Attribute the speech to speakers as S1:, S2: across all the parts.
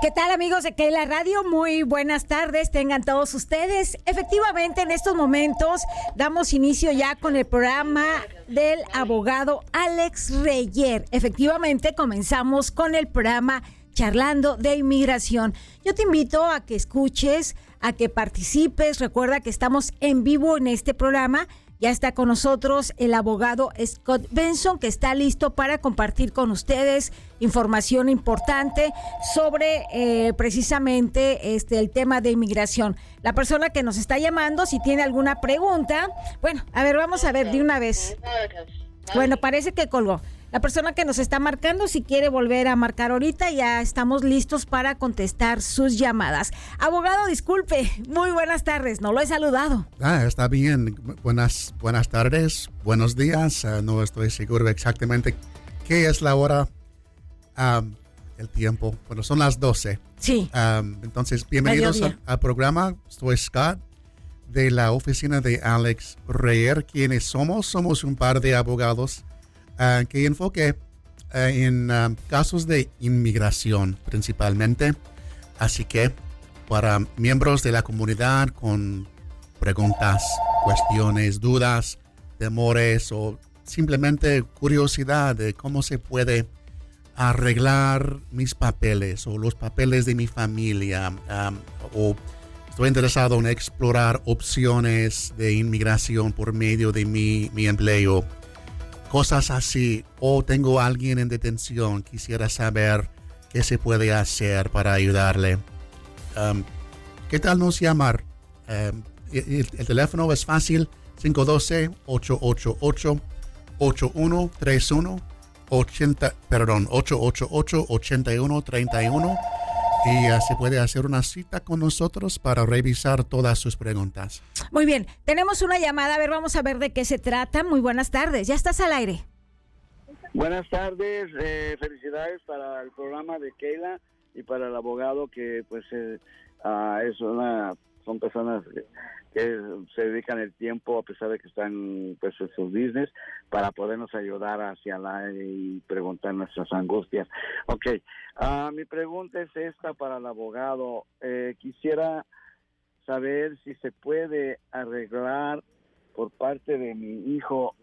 S1: ¿Qué tal, amigos de Keila Radio? Muy buenas tardes, tengan todos ustedes. Efectivamente, en estos momentos damos inicio ya con el programa del abogado Alex Reyer. Efectivamente, comenzamos con el programa Charlando de Inmigración. Yo te invito a que escuches, a que participes. Recuerda que estamos en vivo en este programa. Ya está con nosotros el abogado Scott Benson, que está listo para compartir con ustedes información importante sobre precisamente el tema de inmigración. La persona que nos está llamando, si tiene alguna pregunta, bueno, a ver, vamos a ver de una vez. Bueno, parece que colgó. La persona que nos está marcando, si quiere volver a marcar ahorita, ya estamos listos para contestar sus llamadas. Abogado, disculpe, muy buenas tardes, no lo he saludado.
S2: Está bien, buenas tardes, buenos días, no estoy seguro exactamente qué es la hora, el tiempo, bueno, son las 12.
S1: Sí.
S2: Entonces, bienvenidos al programa, soy Scott de la oficina de Alex Reyer. ¿Quiénes somos? Somos un par de abogados que enfoque en casos de inmigración principalmente. Así que para miembros de la comunidad con preguntas, cuestiones, dudas, temores o simplemente curiosidad de cómo se puede arreglar mis papeles o los papeles de mi familia, o estoy interesado en explorar opciones de inmigración por medio de mi empleo, cosas así, o tengo a alguien en detención, quisiera saber qué se puede hacer para ayudarle. ¿Qué tal nos llamar? El teléfono es fácil, 512-888-8131, 888-8131, y se puede hacer una cita con nosotros para revisar todas sus preguntas.
S1: Muy bien, tenemos una llamada, a ver, vamos a ver de qué se trata. Muy buenas tardes, ya estás al aire.
S3: Buenas tardes, felicidades para el programa de Keila y para el abogado que pues son personas que se dedican el tiempo a pesar de que están pues en sus business para podernos ayudar hacia y preguntar nuestras angustias. Okay, mi pregunta es esta para el abogado. Quisiera saber si se puede arreglar por parte de mi hijo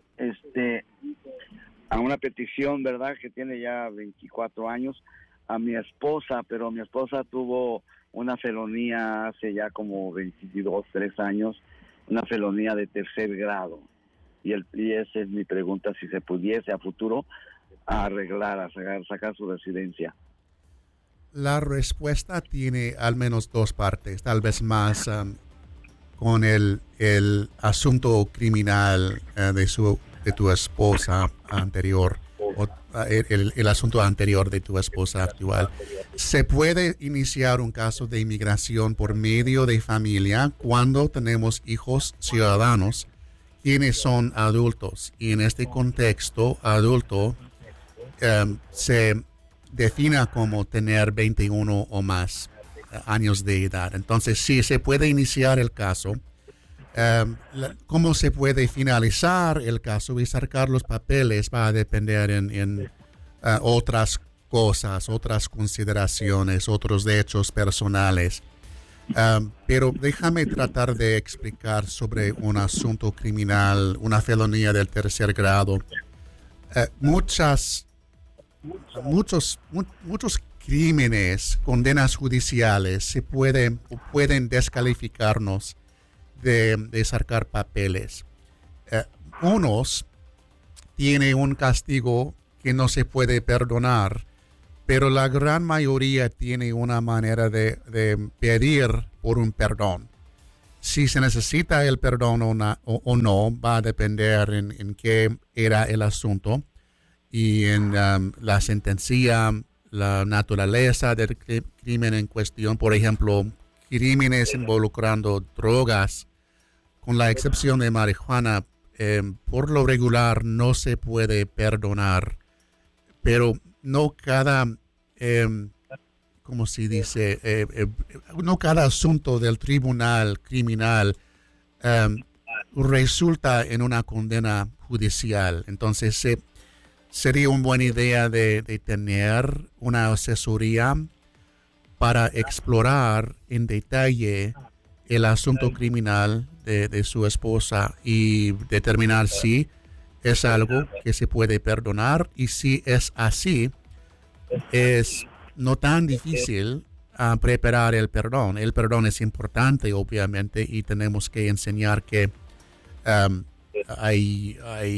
S3: a una petición, ¿verdad? Que tiene ya 24 años, a mi esposa, pero mi esposa tuvo una felonía hace ya como 22, 3 años, una felonía de 3er grado. Y esa es mi pregunta, si se pudiese a futuro arreglar, sacar su residencia.
S2: La respuesta tiene al menos dos partes, tal vez más con el asunto criminal de tu esposa anterior, o el asunto anterior de tu esposa actual. Se puede iniciar un caso de inmigración por medio de familia cuando tenemos hijos ciudadanos quienes son adultos, y en este contexto adulto se defina como tener 21 o más años de edad. Entonces sí, se puede iniciar el caso. Cómo se puede finalizar el caso y sacar los papeles va a depender en otras cosas, otras consideraciones, otros hechos personales. Pero déjame tratar de explicar sobre un asunto criminal, una felonía del 3er grado. Muchos crímenes, condenas judiciales pueden descalificarnos de sacar papeles. Unos tienen un castigo que no se puede perdonar, pero la gran mayoría tiene una manera de pedir por un perdón. Si se necesita el perdón o no, va a depender en qué era el asunto y en la sentencia, la naturaleza del crimen en cuestión. Por ejemplo, crímenes involucrando drogas, con la excepción de marihuana, por lo regular no se puede perdonar, pero no cada, ¿cómo se dice? No cada asunto del tribunal criminal resulta en una condena judicial. Entonces, sería una buena idea de tener una asesoría para explorar en detalle el asunto criminal de su esposa y determinar si es algo que se puede perdonar, y si es así, es no tan difícil preparar el perdón. El perdón es importante, obviamente, y tenemos que enseñar que hay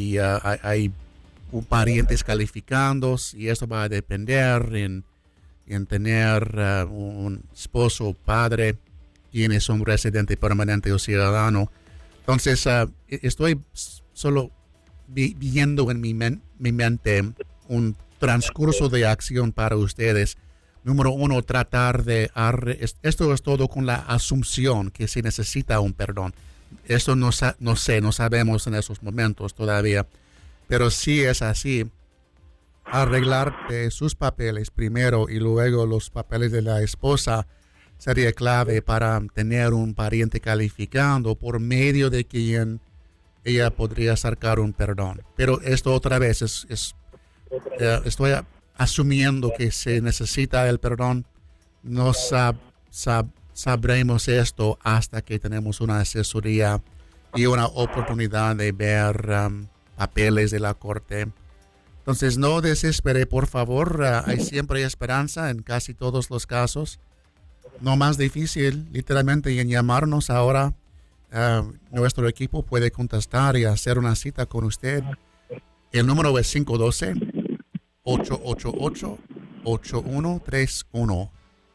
S2: parientes calificados, y esto va a depender en tener un esposo o padre quienes son residente permanente o ciudadano. Entonces, estoy solo viendo en mi mente un transcurso de acción para ustedes. Número uno, tratar de... Esto es todo con la asunción que se necesita un perdón. Esto no sabemos en esos momentos todavía. Pero si es así, arreglar sus papeles primero y luego los papeles de la esposa sería clave para tener un pariente calificado por medio de quien ella podría sacar un perdón. Pero esto otra vez estoy asumiendo que se necesita el perdón. No sabremos esto hasta que tenemos una asesoría y una oportunidad de ver papeles de la corte. Entonces, no desespere, por favor. Hay siempre esperanza en casi todos los casos. No más difícil, literalmente, en llamarnos ahora. Nuestro equipo puede contestar y hacer una cita con usted. El número es 512-888-8131.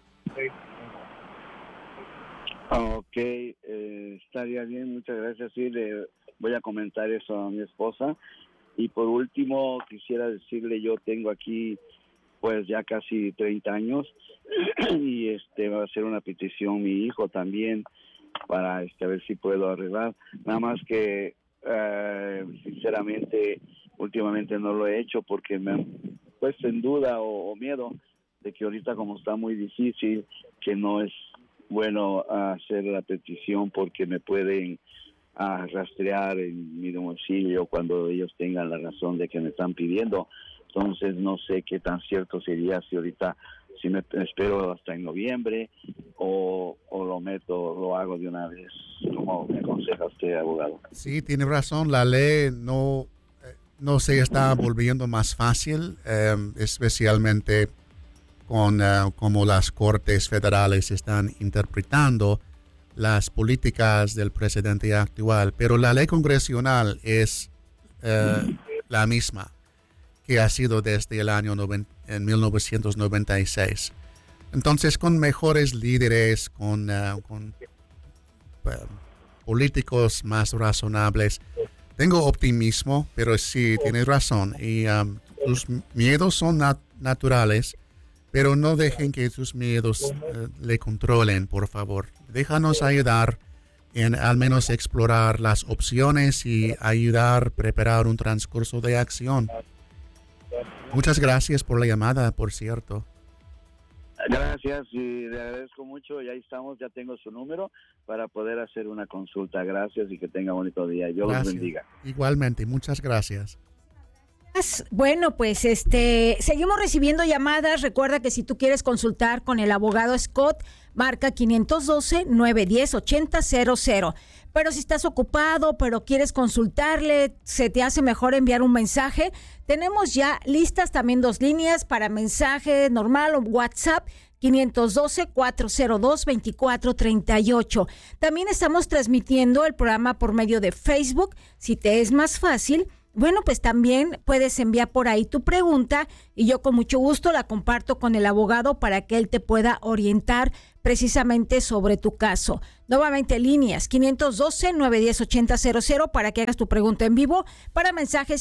S3: Ok, estaría bien, muchas gracias. Sí, le voy a comentar eso a mi esposa. Y por último, quisiera decirle, yo tengo aquí pues ya casi 30 años y va a hacer una petición mi hijo también para a ver si puedo arreglar. Nada más que sinceramente últimamente no lo he hecho porque me han puesto en duda o miedo de que ahorita, como está muy difícil, que no es bueno hacer la petición porque me pueden rastrear en mi domicilio cuando ellos tengan la razón de que me están pidiendo. Entonces no sé qué tan cierto sería si ahorita, si me espero hasta en noviembre o lo hago de una vez, como me aconseja usted, abogado.
S2: Sí, tiene razón, la ley no se está volviendo más fácil, especialmente con como las cortes federales están interpretando las políticas del presidente actual, pero la ley congresional es la misma que ha sido desde el año 1996. Entonces, con mejores líderes, con políticos más razonables, tengo optimismo, pero sí, tienes razón. Y tus miedos son naturales, pero no dejen que tus miedos le controlen, por favor. Déjanos ayudar en al menos explorar las opciones y ayudar a preparar un transcurso de acción. Muchas gracias por la llamada, por cierto.
S3: Gracias y le agradezco mucho. Y ahí estamos, ya tengo su número para poder hacer una consulta. Gracias y que tenga bonito día. Dios los bendiga.
S2: Igualmente, muchas gracias.
S1: Bueno, pues seguimos recibiendo llamadas. Recuerda que si tú quieres consultar con el abogado Scott, marca 512-910-8000. Pero si estás ocupado, pero quieres consultarle, se te hace mejor enviar un mensaje. Tenemos ya listas también 2 líneas para mensaje normal o WhatsApp. 512-402-2438. También estamos transmitiendo el programa por medio de Facebook. Si te es más fácil, bueno, pues también puedes enviar por ahí tu pregunta y yo con mucho gusto la comparto con el abogado para que él te pueda orientar precisamente sobre tu caso. Nuevamente líneas 512-910-8000 para que hagas tu pregunta en vivo. Para mensajes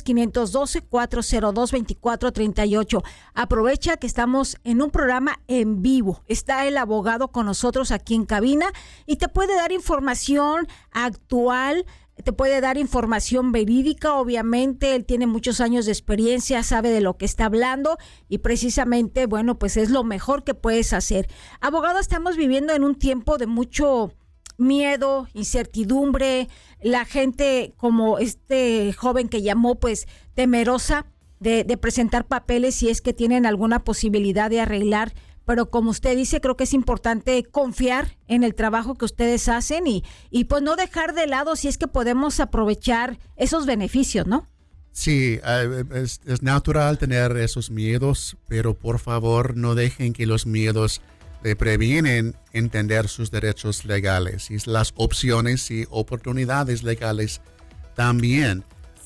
S1: 512-402-2438. Aprovecha que estamos en un programa en vivo. Está el abogado con nosotros aquí en cabina y te puede dar información actual, te puede dar información verídica. Obviamente él tiene muchos años de experiencia, sabe de lo que está hablando y precisamente, bueno, pues es lo mejor que puedes hacer. Abogado, estamos viviendo en un tiempo de mucho miedo, incertidumbre, la gente como este joven que llamó, pues temerosa de presentar papeles si es que tienen alguna posibilidad de arreglar pero como usted dice, creo que es importante confiar en el trabajo que ustedes hacen y pues no dejar de lado si es que podemos aprovechar esos beneficios, ¿no?
S2: Sí, es natural tener esos miedos, pero por favor no dejen que los miedos le previenen entender sus derechos legales y las opciones y oportunidades legales también.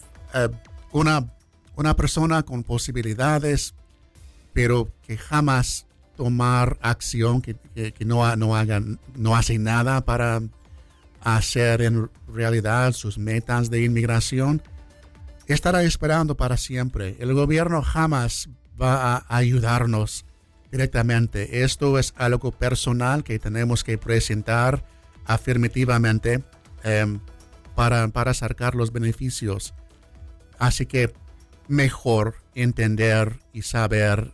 S2: Una persona con posibilidades, pero que jamás tomar acción, que no hace nada para hacer en realidad sus metas de inmigración, estará esperando para siempre. El gobierno jamás va a ayudarnos directamente. Esto es algo personal que tenemos que presentar afirmativamente para sacar los beneficios. Así que mejor entender y saber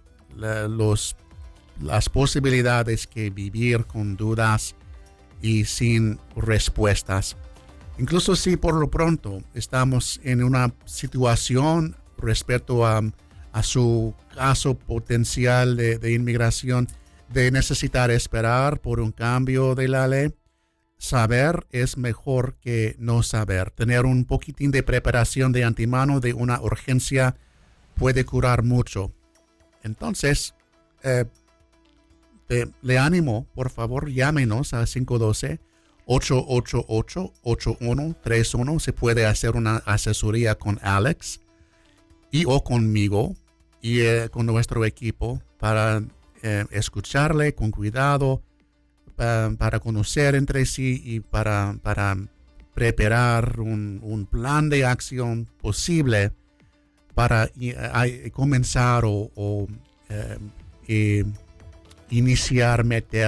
S2: las posibilidades que vivir con dudas y sin respuestas. Incluso si por lo pronto estamos en una situación respecto a su caso potencial de inmigración, de necesitar esperar por un cambio de la ley, saber es mejor que no saber. Tener un poquitín de preparación de antemano de una urgencia puede curar mucho. Entonces, le animo, por favor, llámenos a 512-888-8131. Se puede hacer una asesoría con Alex o conmigo y con nuestro equipo para escucharle con cuidado, para conocer entre sí y para preparar un plan de acción posible para comenzar o iniciar,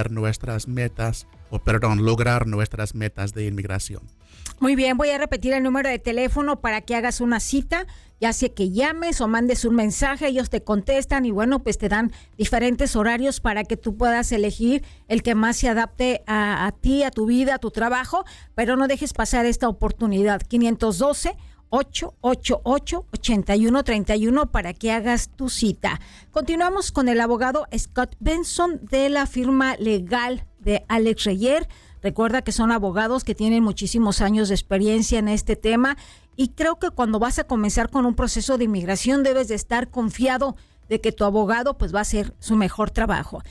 S2: lograr nuestras metas de inmigración.
S1: Muy bien, voy a repetir el número de teléfono para que hagas una cita, ya sea que llames o mandes un mensaje, ellos te contestan y bueno, pues te dan diferentes horarios para que tú puedas elegir el que más se adapte a ti, a tu vida, a tu trabajo, pero no dejes pasar esta oportunidad. 512-888-8131 para que hagas tu cita. Continuamos con el abogado Scott Benson de la firma legal de Alex Reyer. Recuerda que son abogados que tienen muchísimos años de experiencia en este tema y creo que cuando vas a comenzar con un proceso de inmigración debes de estar confiado de que tu abogado pues va a hacer su mejor trabajo.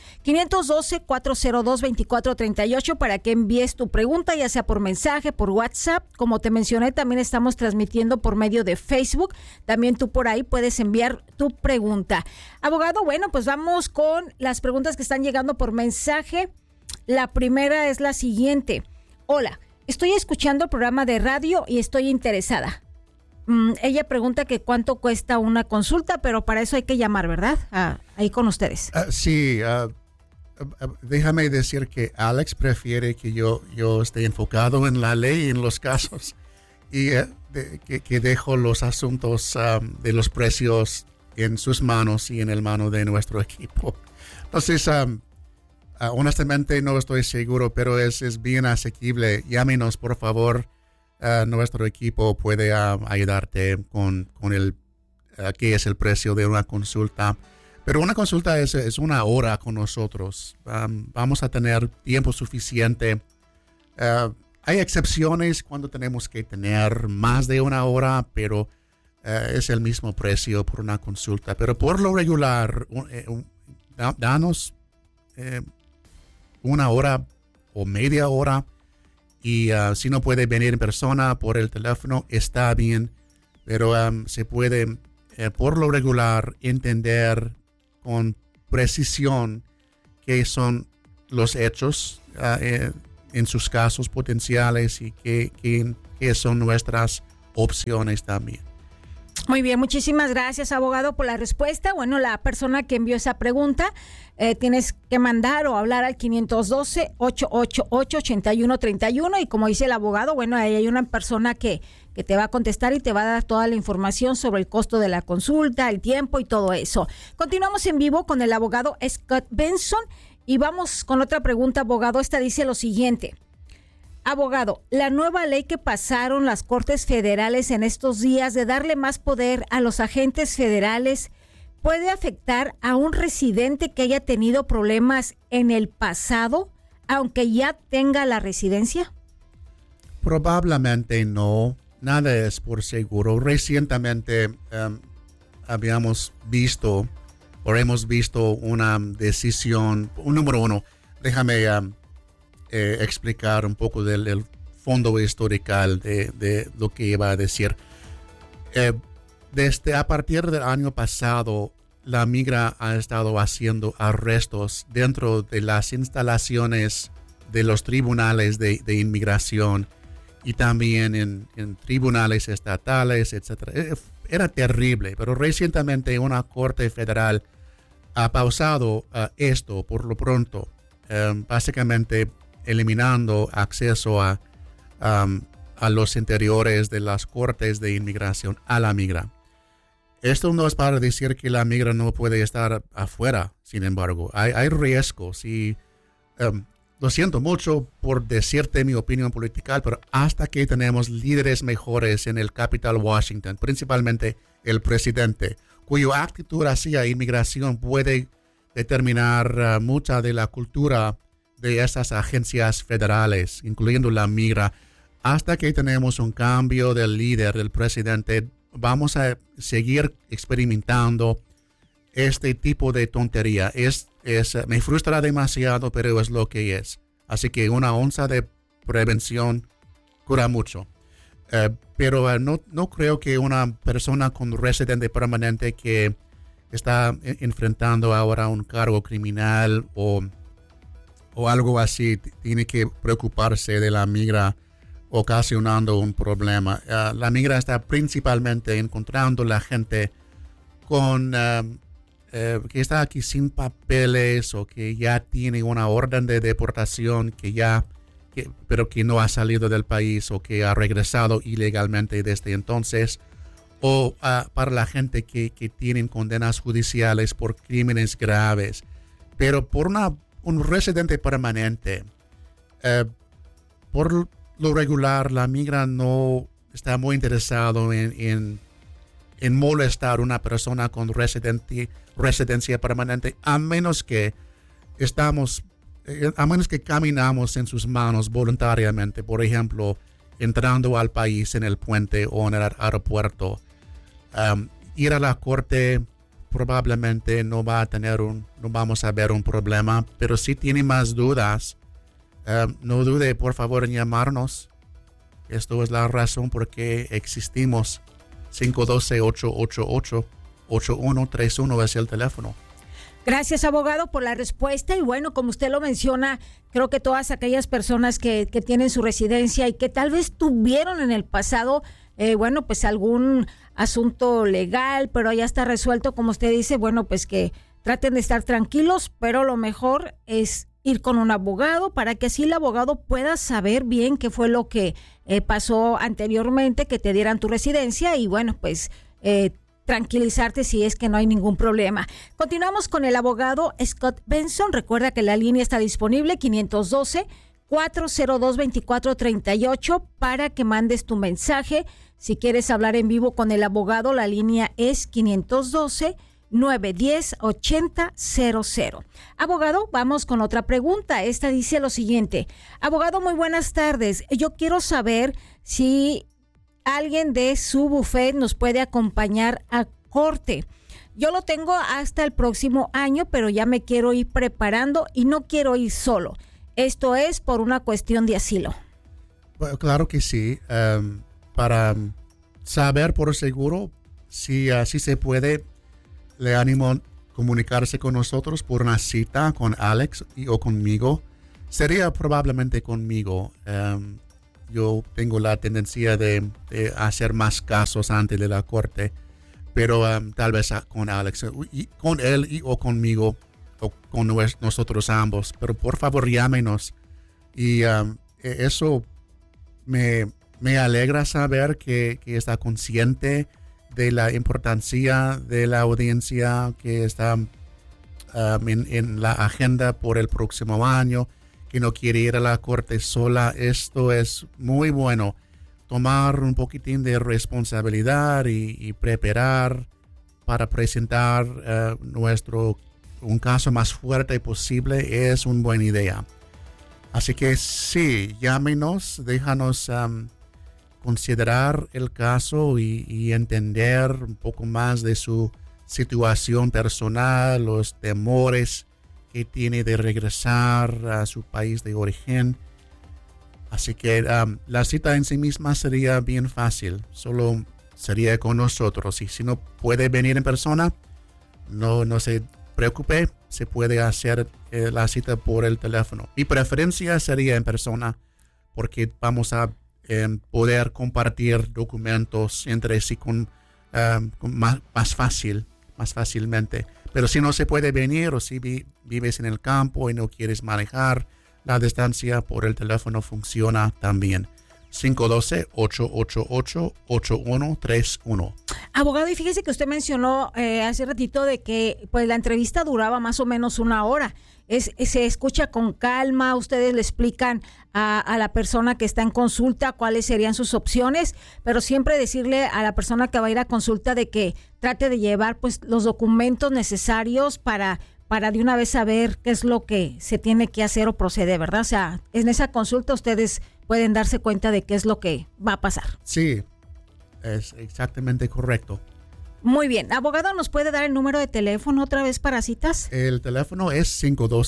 S1: 512-402-2438 para que envíes tu pregunta, ya sea por mensaje, por WhatsApp. Como te mencioné, también estamos transmitiendo por medio de Facebook. También tú por ahí puedes enviar tu pregunta. Abogado, bueno, pues vamos con las preguntas que están llegando por mensaje. La primera es la siguiente. Hola, estoy escuchando el programa de radio y estoy interesada. Ella pregunta que cuánto cuesta una consulta, pero para eso hay que llamar, ¿verdad? Ahí con ustedes.
S2: Sí, déjame decir que Alex prefiere que yo esté enfocado en la ley y en los casos y que dejo los asuntos de los precios en sus manos y en el mano de nuestro equipo. Entonces, honestamente no estoy seguro, pero es bien asequible. Llámenos, por favor. Nuestro equipo puede ayudarte con qué es el precio de una consulta. Pero una consulta es una hora con nosotros. Vamos a tener tiempo suficiente. Hay excepciones cuando tenemos que tener más de una hora, pero es el mismo precio por una consulta. Pero por lo regular, danos una hora o media hora. Y si no puede venir en persona por el teléfono, está bien. Pero se puede, por lo regular, entender con precisión qué son los hechos en sus casos potenciales y qué son nuestras opciones también.
S1: Muy bien, muchísimas gracias, abogado, por la respuesta. Bueno, la persona que envió esa pregunta, tienes que mandar o hablar al 512-888-8131 y como dice el abogado, bueno, ahí hay una persona que te va a contestar y te va a dar toda la información sobre el costo de la consulta, el tiempo y todo eso. Continuamos en vivo con el abogado Scott Benson y vamos con otra pregunta, abogado. Esta dice lo siguiente. Abogado, la nueva ley que pasaron las Cortes Federales en estos días de darle más poder a los agentes federales puede afectar a un residente que haya tenido problemas en el pasado, aunque ya tenga la residencia?
S2: Probablemente no. Nada es por seguro. Recientemente hemos visto una decisión. Número uno, déjame explicar un poco del fondo histórico de lo que iba a decir. Desde a partir del año pasado, la migra ha estado haciendo arrestos dentro de las instalaciones de los tribunales de inmigración y también en tribunales estatales, etc. Era terrible, pero recientemente una corte federal ha pausado esto por lo pronto, básicamente eliminando acceso a los interiores de las cortes de inmigración a la migra. Esto no es para decir que la migra no puede estar afuera, sin embargo. Hay riesgos y lo siento mucho por decirte mi opinión política, pero hasta que tenemos líderes mejores en el capital Washington, principalmente el presidente, cuya actitud hacia inmigración puede determinar mucha de la cultura de esas agencias federales, incluyendo la migra, hasta que tenemos un cambio del líder, del presidente, vamos a seguir experimentando este tipo de tontería. Me frustra demasiado, pero es lo que es. Así que una onza de prevención cura mucho. Pero no creo que una persona con residente permanente que está enfrentando ahora un cargo criminal o algo así tiene que preocuparse de la migra ocasionando un problema. La migra está principalmente encontrando la gente con que está aquí sin papeles o que ya tiene una orden de deportación pero que no ha salido del país o que ha regresado ilegalmente desde entonces, o para la gente que tienen condenas judiciales por crímenes graves. Pero por un residente permanente, por lo regular, la migra no está muy interesado en molestar a una persona con residencia permanente, a menos que caminamos en sus manos voluntariamente, por ejemplo, entrando al país en el puente o en el aeropuerto. Ir a la corte probablemente no vamos a ver un problema, pero si tiene más dudas, no dude por favor en llamarnos. Esto es la razón por qué existimos. 512-888-8131 es el teléfono.
S1: Gracias, abogado, por la respuesta. Y bueno, como usted lo menciona, creo que todas aquellas personas que tienen su residencia y que tal vez tuvieron en el pasado, pues algún asunto legal, pero ya está resuelto, como usted dice, bueno, pues que traten de estar tranquilos, pero lo mejor es ir con un abogado para que así el abogado pueda saber bien qué fue lo que pasó anteriormente, que te dieran tu residencia y bueno, pues tranquilizarte si es que no hay ningún problema. Continuamos con el abogado Scott Benson. Recuerda que la línea está disponible, 512-402-2438, para que mandes tu mensaje. Si quieres hablar en vivo con el abogado, la línea es 512-910-8000. Abogado, vamos con otra pregunta. Esta dice lo siguiente. Abogado, muy buenas tardes. Yo quiero saber si alguien de su bufet nos puede acompañar a corte. Yo lo tengo hasta el próximo año, pero ya me quiero ir preparando y no quiero ir solo. Esto es por una cuestión de asilo.
S2: Bueno, claro que sí. Para saber por seguro si se puede, le animo a comunicarse con nosotros por una cita con Alex o conmigo. Sería probablemente conmigo. Yo tengo la tendencia de hacer más casos antes de la corte, pero tal vez con Alex, con él o conmigo, o con nosotros ambos. Pero por favor llámenos. Y eso me alegra saber que está consciente de la importancia de la audiencia que está en la agenda por el próximo año, que no quiere ir a la corte sola. Esto es muy bueno. Tomar un poquitín de responsabilidad y preparar para presentar un caso más fuerte posible es una buena idea. Así que sí, llámenos, déjanos considerar el caso y entender un poco más de su situación personal, los temores que tiene de regresar a su país de origen. Así que la cita en sí misma sería bien fácil, solo sería con nosotros. Y si no puede venir en persona, no se preocupe, se puede hacer la cita por el teléfono. Mi preferencia sería en persona porque vamos a poder compartir documentos entre sí más fácilmente. Pero si no se puede venir o si vives en el campo y no quieres manejar, la distancia por el teléfono funciona también. 512-888-8131.
S1: Abogado, y fíjese que usted mencionó hace ratito de que pues la entrevista duraba más o menos 1 hora. Se escucha con calma, ustedes le explican a la persona que está en consulta cuáles serían sus opciones, pero siempre decirle a la persona que va a ir a consulta de que trate de llevar pues los documentos necesarios para de una vez saber qué es lo que se tiene que hacer o proceder, ¿verdad? O sea, en esa consulta ustedes pueden darse cuenta de qué es lo que va a pasar.
S2: Sí, es exactamente correcto.
S1: Muy bien. Abogado, ¿nos puede dar el número de teléfono otra vez para citas?
S2: El teléfono es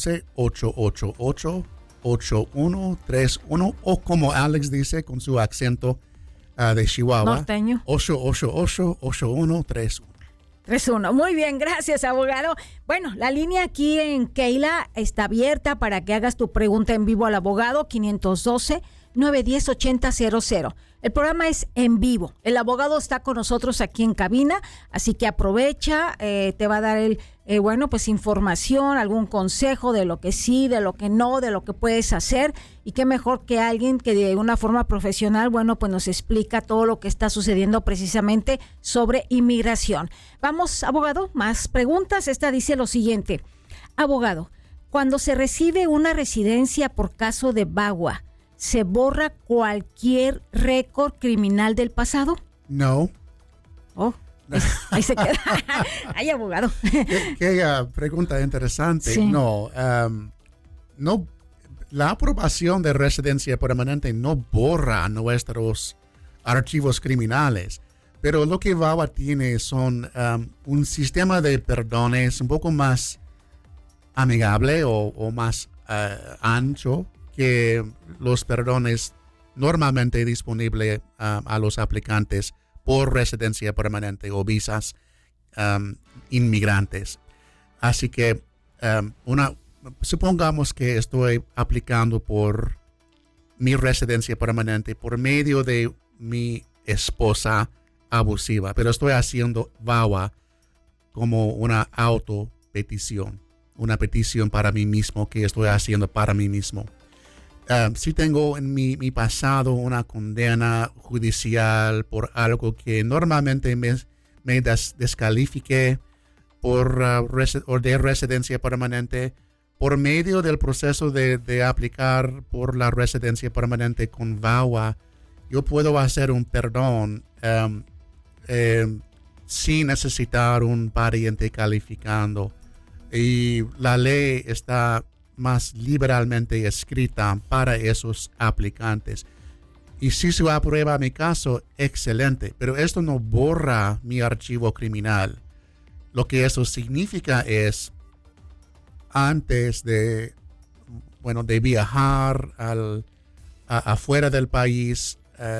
S2: 512-888-8131 o como Alex dice con su acento de Chihuahua.
S1: Norteño.
S2: 888-8131.
S1: 3-1. Muy bien, gracias, abogado. Bueno, la línea aquí en Keila está abierta para que hagas tu pregunta en vivo al abogado, 512-910-8000. El programa es en vivo. El abogado está con nosotros aquí en cabina, así que aprovecha, te va a dar pues información, algún consejo de lo que sí, de lo que no, de lo que puedes hacer. Y qué mejor que alguien que de una forma profesional, pues nos explica todo lo que está sucediendo precisamente sobre inmigración. Vamos, abogado, más preguntas. Esta dice lo siguiente. Abogado, cuando se recibe una residencia por caso de VAWA, ¿se borra cualquier récord criminal del pasado?
S2: No.
S1: Oh, ahí se queda. Ay, abogado.
S2: Qué pregunta interesante.
S1: Sí.
S2: No, la aprobación de residencia permanente no borra nuestros archivos criminales, pero lo que VAWA tiene son un sistema de perdones un poco más amigable o más ancho que los perdones normalmente disponibles a los aplicantes por residencia permanente o visas inmigrantes. Así que supongamos que estoy aplicando por mi residencia permanente por medio de mi esposa abusiva, pero estoy haciendo VAWA como una autopetición, una petición para mí mismo que estoy haciendo para mí mismo. Si tengo en mi pasado una condena judicial por algo que normalmente me descalifique de residencia permanente, por medio del proceso de aplicar por la residencia permanente con VAWA, yo puedo hacer un perdón sin necesitar un pariente calificando. Y la ley está más liberalmente escrita para esos aplicantes. Y si se aprueba mi caso, excelente. Pero esto no borra mi archivo criminal. Lo que eso significa es, antes de viajar afuera del país,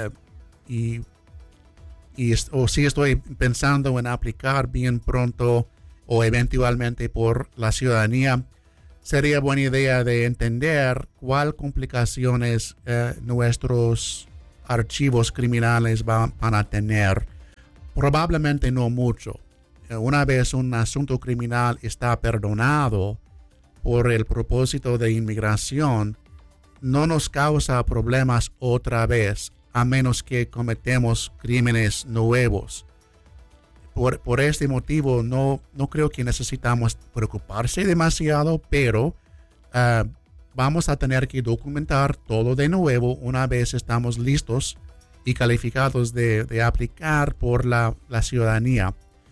S2: o si estoy pensando en aplicar bien pronto o eventualmente por la ciudadanía, sería buena idea de entender cuáles complicaciones nuestros archivos criminales van a tener. Probablemente no mucho. Una vez un asunto criminal está perdonado por el propósito de inmigración, no nos causa problemas otra vez, a menos que cometemos crímenes nuevos. Por este motivo, no creo que necesitamos preocuparse demasiado, pero vamos a tener que documentar todo de nuevo una vez estamos listos y calificados de aplicar por la ciudadanía.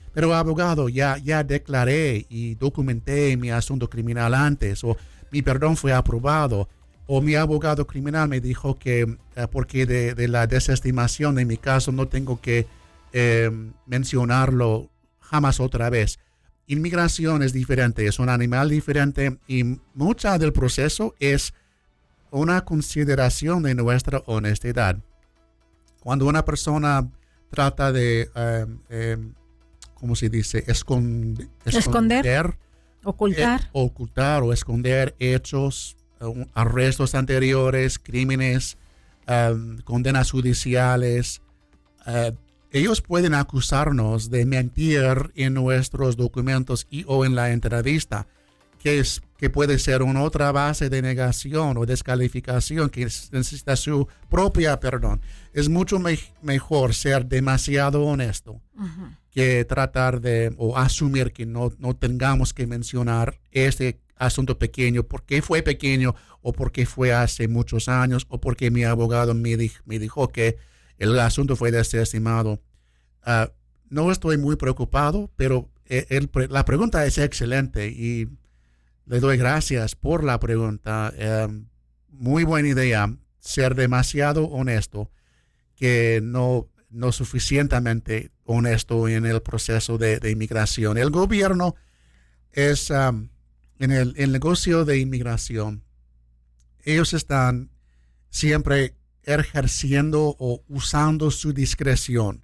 S2: pero abogado, ya declaré y documenté mi asunto criminal antes, o mi perdón fue aprobado, o mi abogado criminal me dijo que porque de la desestimación de mi caso no tengo que mencionarlo jamás otra vez. Inmigración es diferente, es un animal diferente y mucha del proceso es una consideración de nuestra honestidad. Cuando una persona trata de, ¿cómo se dice? Esconder, ocultar o esconder hechos, arrestos anteriores, crímenes, condenas judiciales, ellos pueden acusarnos de mentir en nuestros documentos o en la entrevista, que puede ser una otra base de negación o descalificación que necesita su propia perdón. Es mucho mejor ser demasiado honesto que tratar de o asumir que no tengamos que mencionar este asunto pequeño, porque fue pequeño o porque fue hace muchos años o porque mi abogado me dijo que el asunto fue desestimado. No estoy muy preocupado, pero la pregunta es excelente y le doy gracias por la pregunta. Muy buena idea ser demasiado honesto, que no suficientemente honesto en el proceso de inmigración. El gobierno es, en el negocio de inmigración, ellos están siempre ejerciendo o usando su discreción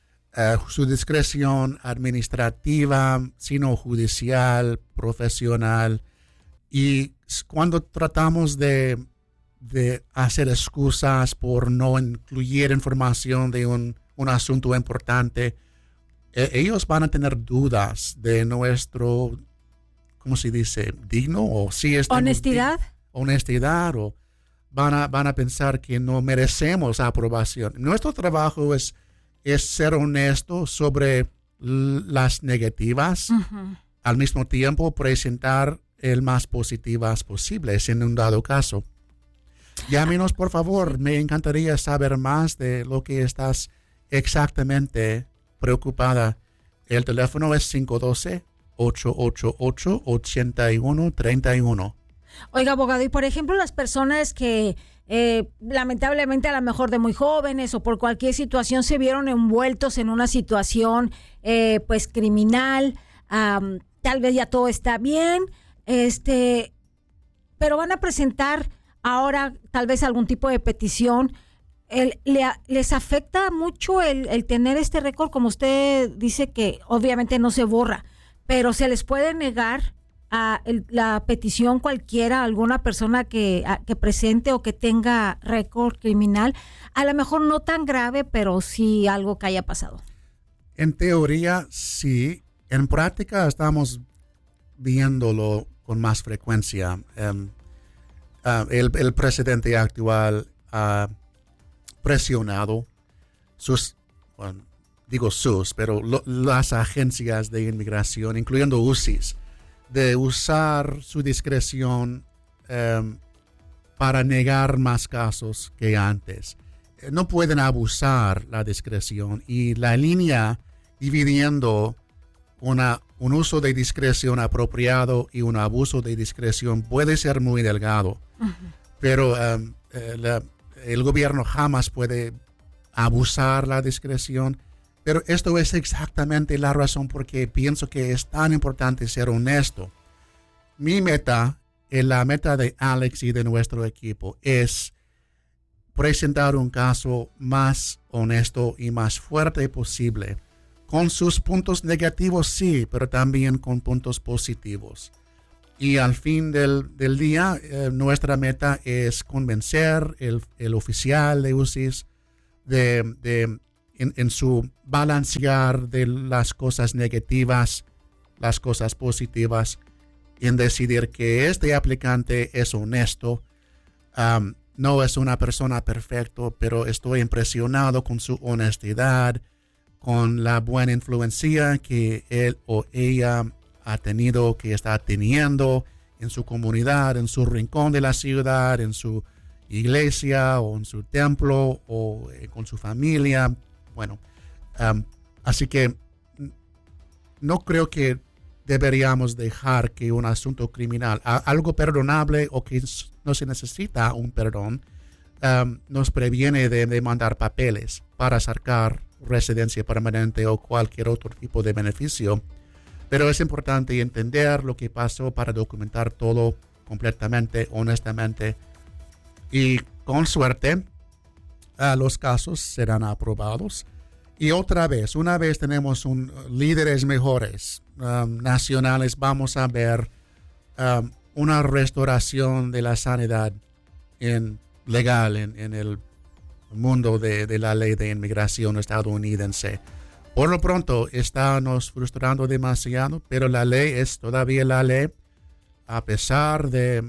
S2: administrativa, sino judicial, profesional. Y cuando tratamos de hacer excusas por no incluir información de un asunto importante, ellos van a tener dudas de nuestro, ¿cómo se dice? ¿Digno? O si es
S1: honestidad.
S2: Honestidad, o van a pensar que no merecemos aprobación. Nuestro trabajo es ser honesto sobre las negativas, al mismo tiempo presentar el más positivas posibles en un dado caso. Llámenos, por favor. Me encantaría saber más de lo que estás exactamente preocupada. El teléfono es 512-888-8131.
S1: Oiga, abogado, y por ejemplo, las personas que lamentablemente a lo mejor de muy jóvenes o por cualquier situación se vieron envueltos en una situación pues criminal, tal vez ya todo está bien, pero van a presentar ahora tal vez algún tipo de petición. ¿Les afecta mucho el tener este récord? Como usted dice que obviamente no se borra, pero se les puede negar la petición cualquiera, alguna persona que presente o que tenga récord criminal, a lo mejor no tan grave, pero sí algo que haya pasado.
S2: En teoría, sí. En práctica estamos viéndolo con más frecuencia. El presidente actual ha presionado pero las agencias de inmigración, incluyendo UCIS, de usar su discreción para negar más casos que antes. No pueden abusar la discreción, y la línea dividiendo un uso de discreción apropiado y un abuso de discreción puede ser muy delgado. Pero el gobierno jamás puede abusar la discreción. Pero esto es exactamente la razón por qué pienso que es tan importante ser honesto. Mi meta, y la meta de Alex y de nuestro equipo, es presentar un caso más honesto y más fuerte posible, con sus puntos negativos, sí, pero también con puntos positivos. Y al fin del día, nuestra meta es convencer el oficial de UCIS en su balancear de las cosas negativas, las cosas positivas, en decidir que este aplicante es honesto. No es una persona perfecta, pero estoy impresionado con su honestidad, con la buena influencia que él o ella ha tenido, que está teniendo en su comunidad, en su rincón de la ciudad, en su iglesia o en su templo o con su familia. Bueno, así que no creo que deberíamos dejar que un asunto criminal, algo perdonable o que no se necesita un perdón, nos previene de mandar papeles para sacar residencia permanente o cualquier otro tipo de beneficio. Pero es importante entender lo que pasó para documentar todo completamente, honestamente. Y con suerte, los casos serán aprobados. Y otra vez, una vez tenemos líderes mejores nacionales, vamos a ver una restauración de la sanidad legal en el mundo de la ley de inmigración estadounidense. Por lo pronto, nos frustrando demasiado, pero la ley es todavía la ley, a pesar de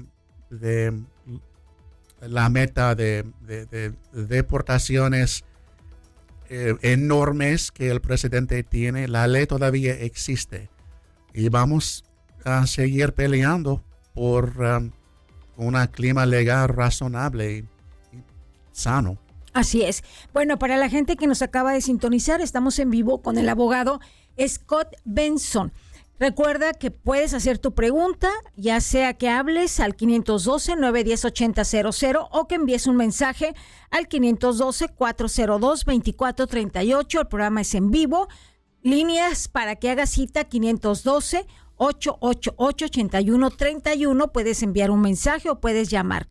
S2: la meta de deportaciones enormes que el presidente tiene. La ley todavía existe y vamos a seguir peleando por un clima legal razonable y sano.
S1: Así es. Bueno, para la gente que nos acaba de sintonizar, estamos en vivo con el abogado Scott Benson. Recuerda que puedes hacer tu pregunta, ya sea que hables al 512-910-8000 o que envíes un mensaje al 512-402-2438. El programa es en vivo. Líneas para que hagas cita 512-888-8131. Puedes enviar un mensaje o puedes llamar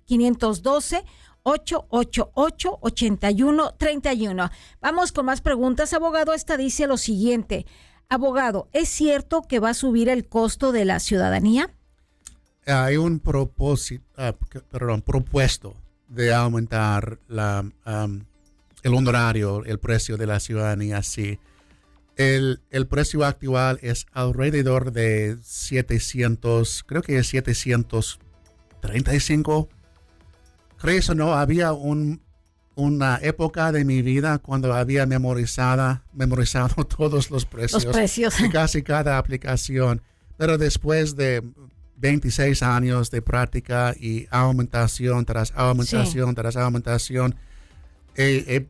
S1: 512-888-8131. Vamos con más preguntas, abogado. Esta dice lo siguiente. Abogado, ¿es cierto que va a subir el costo de la ciudadanía?
S2: Hay un propuesto de aumentar el honorario, el precio de la ciudadanía, sí. El precio actual es alrededor de 700, creo que es 735. ¿Crees o no? Había una época de mi vida cuando había memorizado todos los precios. De casi cada aplicación. Pero después de 26 años de práctica y aumentación tras aumentación tras aumentación, he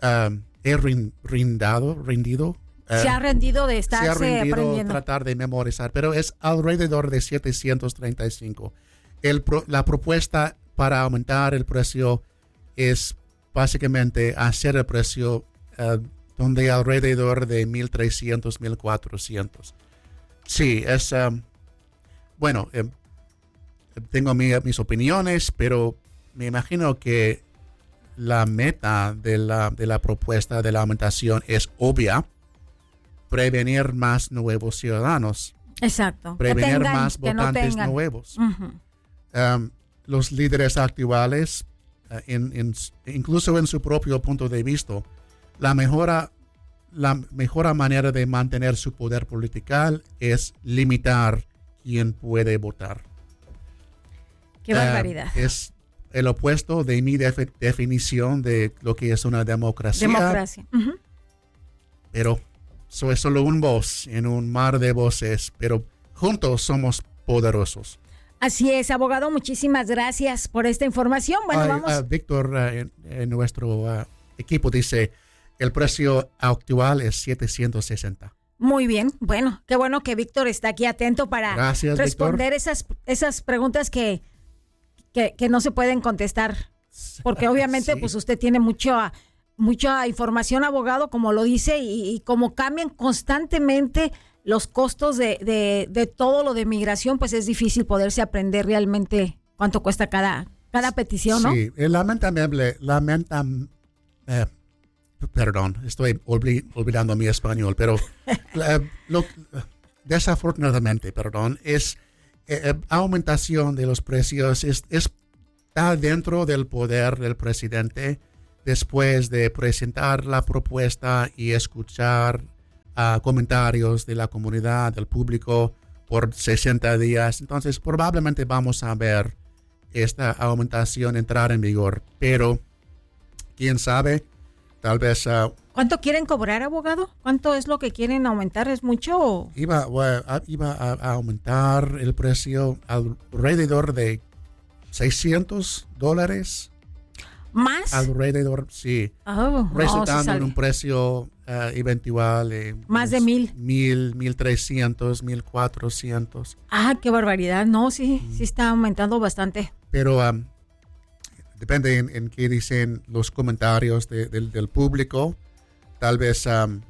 S2: rendido.
S1: Se ha rendido de estarse aprendiendo.
S2: Tratar de memorizar, pero es alrededor de 735. La propuesta para aumentar el precio es básicamente hacer el precio donde alrededor de 1,300, 1,400. Sí, es bueno, tengo mis opiniones, pero me imagino que la meta de la propuesta de la aumentación es obvia: prevenir más nuevos ciudadanos.
S1: Exacto.
S2: Prevenir más votantes nuevos.
S1: Uh-huh.
S2: Los líderes actuales, incluso en su propio punto de vista, la mejor manera de mantener su poder político es limitar quién puede votar.
S1: ¡Qué barbaridad!
S2: Es el opuesto de mi definición de lo que es una democracia.
S1: Uh-huh.
S2: Pero soy solo un voz en un mar de voces, pero juntos somos poderosos.
S1: Así es, abogado, muchísimas gracias por esta información. Bueno, vamos.
S2: Víctor, en nuestro equipo dice, el precio actual es 760.
S1: Muy bien, bueno, qué bueno que Víctor está aquí atento para responder esas preguntas que no se pueden contestar, porque obviamente pues usted tiene mucha información, abogado, como lo dice, y como cambian constantemente los costos de todo lo de migración, pues es difícil poderse aprender realmente cuánto cuesta cada petición, ¿no?
S2: Sí, perdón, estoy olvidando mi español, pero desafortunadamente, es aumentación de los precios está dentro del poder del presidente después de presentar la propuesta y escuchar comentarios de la comunidad, del público por 60 días. Entonces, probablemente vamos a ver esta aumentación entrar en vigor, pero quién sabe, tal vez...
S1: ¿Cuánto quieren cobrar, abogado? ¿Cuánto es lo que quieren aumentar? ¿Es mucho o...?
S2: Iba a aumentar el precio alrededor de $600.
S1: ¿Más?
S2: Alrededor, sí. Resultando en un precio eventual.
S1: Más de 1,000.
S2: 1,300, 1,400.
S1: Ah, qué barbaridad. No, sí está aumentando bastante.
S2: Pero depende en qué dicen los comentarios del público. Tal vez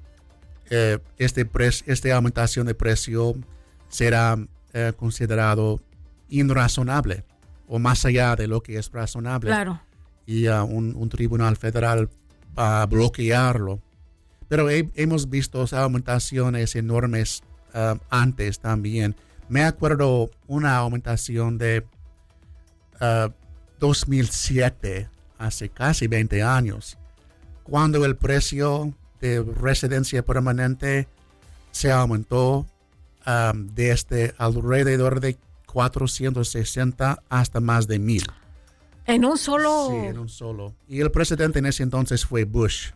S2: esta aumentación de precio será considerado irrazonable o más allá de lo que es razonable.
S1: Claro.
S2: Y un tribunal federal va a bloquearlo. Pero hemos visto aumentaciones enormes antes también. Me acuerdo una aumentación de 2007, hace casi 20 años, cuando el precio de residencia permanente se aumentó desde alrededor de 460 hasta más de 1,000.
S1: ¿En un solo?
S2: Sí, en un solo. Y el presidente en ese entonces fue Bush.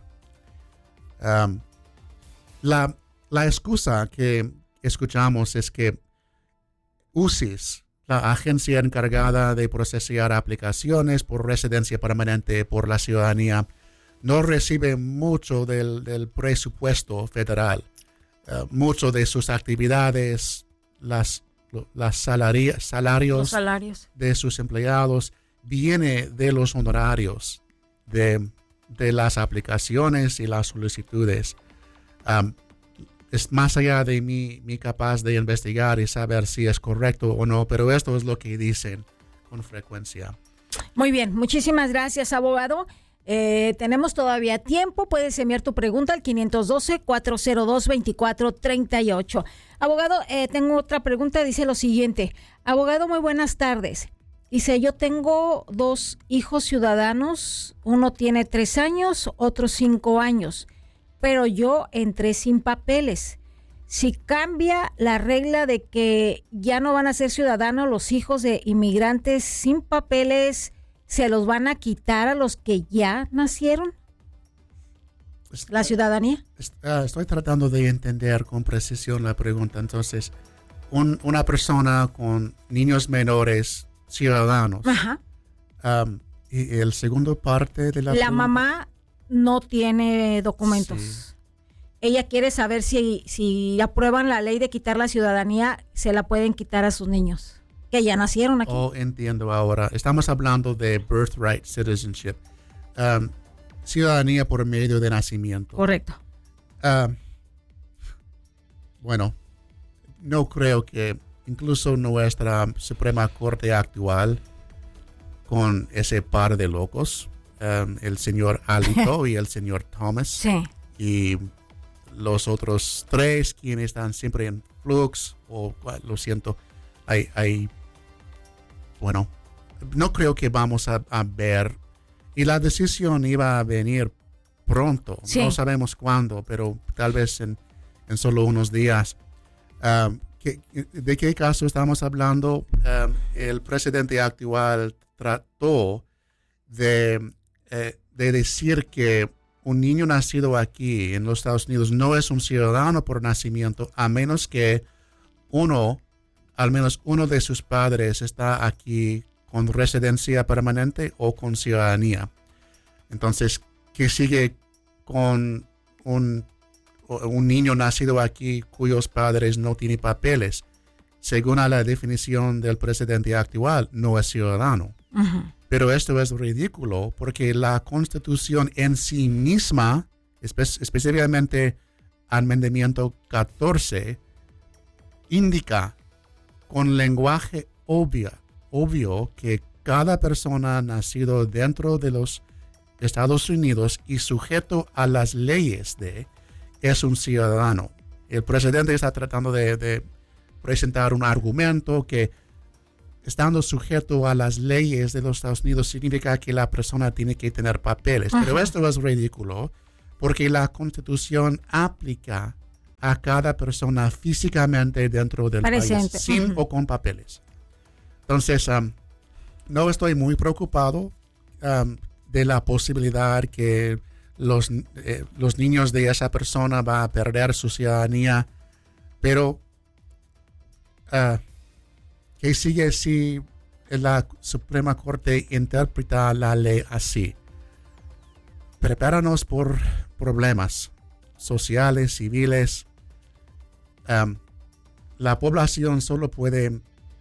S2: La excusa que escuchamos es que USCIS, la agencia encargada de procesar aplicaciones por residencia permanente por la ciudadanía, no recibe mucho del presupuesto federal. Mucho de sus actividades, los salarios de sus empleados viene de los honorarios de las aplicaciones y las solicitudes. Es más allá de mí capaz de investigar y saber si es correcto o no, pero esto es lo que dicen con frecuencia.
S1: Muy bien, muchísimas gracias, abogado. Tenemos todavía tiempo, puedes enviar tu pregunta al 512-402-2438. Abogado, tengo otra pregunta, dice lo siguiente. Abogado, muy buenas tardes. Dice, yo tengo 2 hijos ciudadanos, uno tiene 3 años, otro 5 años, pero yo entré sin papeles. Si cambia la regla de que ya no van a ser ciudadanos los hijos de inmigrantes sin papeles, ¿se los van a quitar a los que ya nacieron? ¿La ciudadanía?
S2: Estoy tratando de entender con precisión la pregunta. Entonces, una persona con niños menores ciudadanos.
S1: Ajá.
S2: Y el segundo parte de la pregunta.
S1: Mamá no tiene documentos.
S2: Sí.
S1: Ella quiere saber si aprueban la ley de quitar la ciudadanía, se la pueden quitar a sus niños que ya nacieron aquí.
S2: Oh, entiendo ahora. Estamos hablando de birthright citizenship. Ciudadanía por medio de nacimiento.
S1: Correcto.
S2: Bueno, no creo que incluso nuestra Suprema Corte actual, con ese par de locos, el señor Alito y el señor Thomas,
S1: sí,
S2: y los otros 3 quienes están siempre en flux, lo siento, bueno, no creo que vamos a ver, y la decisión iba a venir pronto, sí. No sabemos cuándo, pero tal vez en solo unos días. ¿De qué caso estamos hablando? El presidente actual trató de decir que un niño nacido aquí en los Estados Unidos no es un ciudadano por nacimiento a menos que al menos uno de sus padres está aquí con residencia permanente o con ciudadanía. Entonces, ¿qué sigue con un niño nacido aquí cuyos padres no tienen papeles? Según la definición del presidente actual, no es ciudadano. Uh-huh. Pero esto es ridículo porque la Constitución en sí misma, específicamente Amendamiento 14, indica con lenguaje obvio que cada persona nacido dentro de los Estados Unidos y sujeto a las leyes es un ciudadano. El presidente está tratando de presentar un argumento que estando sujeto a las leyes de los Estados Unidos significa que la persona tiene que tener papeles. Uh-huh. Pero esto es ridículo porque la Constitución aplica a cada persona físicamente dentro del país, sin o con papeles. Entonces, no estoy muy preocupado de la posibilidad que los niños de esa persona van a perder su ciudadanía, pero ¿qué sigue si la Suprema Corte interpreta la ley así? Prepáranos por problemas. sociales, civiles. La población solo puede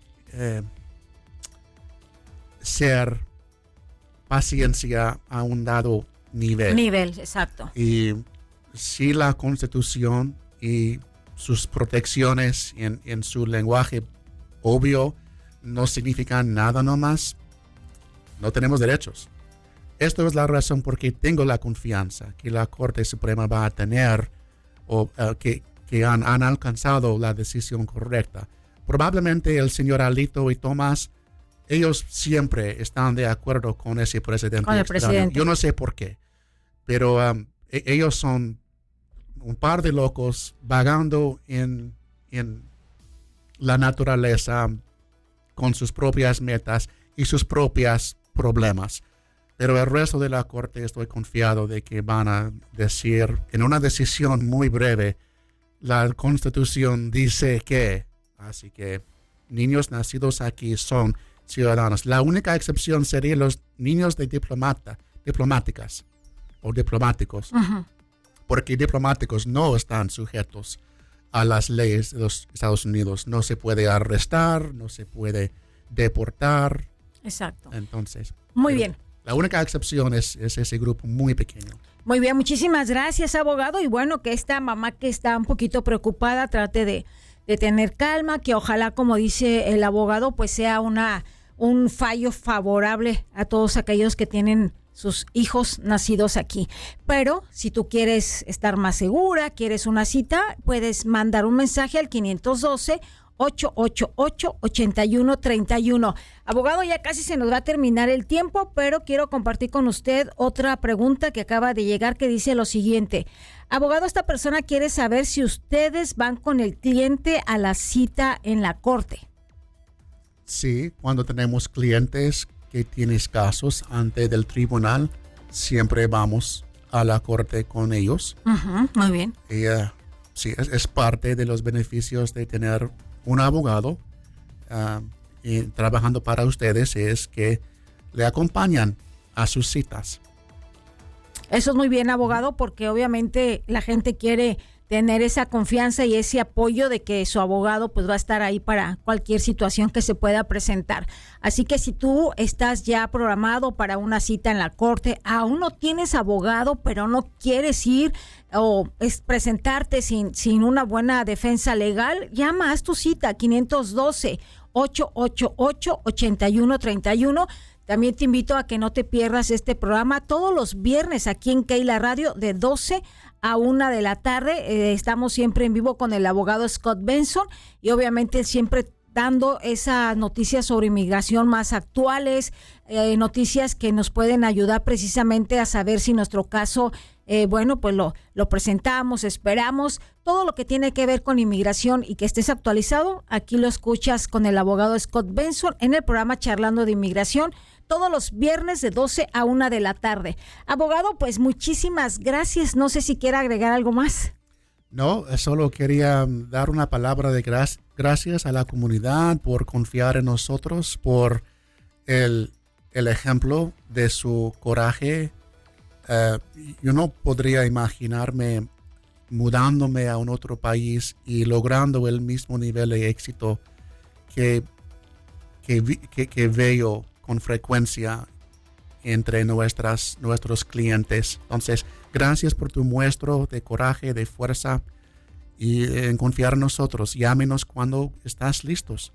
S2: ser paciencia a un dado nivel.
S1: Nivel, exacto.
S2: Y si la Constitución y sus protecciones en su lenguaje obvio no significan nada nomás, no tenemos derechos. Esto es la razón por qué tengo la confianza que la Corte Suprema va a tener o que han alcanzado la decisión correcta. Probablemente el señor Alito y Tomás, ellos siempre están de acuerdo con ese presidente.
S1: Con el presidente.
S2: Yo no sé por qué, pero ellos son un par de locos vagando en la naturaleza con sus propias metas y sus propios problemas. Pero el resto de la Corte estoy confiado de que van a decir en una decisión muy breve, la Constitución dice que, así que niños nacidos aquí son ciudadanos. La única excepción serían los niños de diplomáticas o diplomáticos, porque diplomáticos no están sujetos a las leyes de los Estados Unidos. No se puede arrestar, no se puede deportar.
S1: Exacto.
S2: Entonces,
S1: muy bien.
S2: La única excepción es ese grupo muy pequeño.
S1: Muy bien, muchísimas gracias, abogado. Y bueno, que esta mamá que está un poquito preocupada trate de tener calma, que ojalá, como dice el abogado, pues sea un fallo favorable a todos aquellos que tienen sus hijos nacidos aquí. Pero si tú quieres estar más segura, quieres una cita, puedes mandar un mensaje al 512-888-8131. Abogado, ya casi se nos va a terminar el tiempo, pero quiero compartir con usted otra pregunta que acaba de llegar que dice lo siguiente. Abogado, esta persona quiere saber si ustedes van con el cliente a la cita en la corte.
S2: Sí, cuando tenemos clientes que tienen casos ante el tribunal, siempre vamos a la corte con ellos.
S1: Muy bien.
S2: Y, sí, es parte de los beneficios de tener un abogado y trabajando para ustedes, es que le acompañan a sus citas.
S1: Eso es muy bien, abogado, porque obviamente la gente quiere tener esa confianza y ese apoyo de que su abogado pues va a estar ahí para cualquier situación que se pueda presentar. Así que si tú estás ya programado para una cita en la corte, aún no tienes abogado, pero no quieres ir o presentarte sin una buena defensa legal, llama, haz tu cita, 512-888-8131. También te invito a que no te pierdas este programa todos los viernes aquí en Keila Radio de 12 a 1 de la tarde. Estamos siempre en vivo con el abogado Scott Benson y obviamente siempre dando esas noticias sobre inmigración más actuales, noticias que nos pueden ayudar precisamente a saber si nuestro caso, pues lo presentamos, esperamos, todo lo que tiene que ver con inmigración y que estés actualizado, aquí lo escuchas con el abogado Scott Benson en el programa Charlando de Inmigración, todos los viernes de 12 a 1 de la tarde. Abogado, pues muchísimas gracias. No sé si quiere agregar algo más.
S2: No, solo quería dar una palabra de gracias a la comunidad por confiar en nosotros, por el ejemplo de su coraje. Yo no podría imaginarme mudándome a un otro país y logrando el mismo nivel de éxito que veo con frecuencia entre nuestros clientes. Entonces, gracias por tu muestra de coraje, de fuerza y en confiar en nosotros. Llámenos cuando están listos.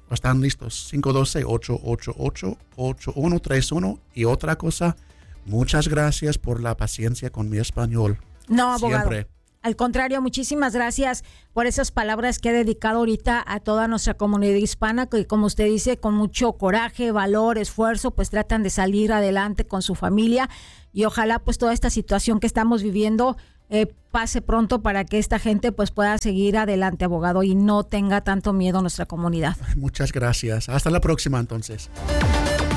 S2: 512-888-8131. Y otra cosa, muchas gracias por la paciencia con mi español.
S1: No, abogado.
S2: Siempre.
S1: Al contrario, muchísimas gracias por esas palabras que ha dedicado ahorita a toda nuestra comunidad hispana, que como usted dice, con mucho coraje, valor, esfuerzo, pues tratan de salir adelante con su familia y ojalá pues toda esta situación que estamos viviendo pase pronto para que esta gente pues pueda seguir adelante, abogado, y no tenga tanto miedo nuestra comunidad.
S2: Muchas gracias. Hasta la próxima entonces.